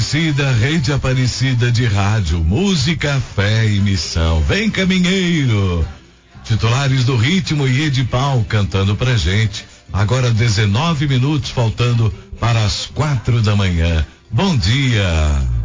Aparecida, Rede Aparecida de Rádio, música, fé e missão. Vem, caminheiro. Titulares do ritmo e Edipal cantando pra gente. Agora 19 minutos faltando para as 4 da manhã. Bom dia.